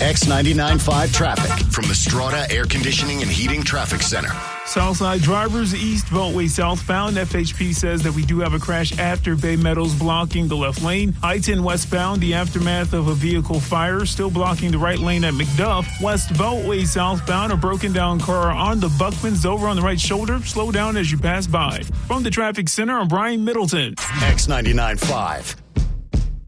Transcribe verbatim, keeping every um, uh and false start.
X ninety-nine point five traffic from the Strata Air Conditioning and Heating Traffic Center. Southside drivers east Beltway southbound. F H P says that we do have a crash after Bay Meadows blocking the left lane. I ten westbound, the aftermath of a vehicle fire still blocking the right lane at McDuff. West Beltway southbound, a broken down car on the Buckman's over on the right shoulder. Slow down as you pass by. From the traffic center, I'm Brian Middleton. X ninety-nine point five.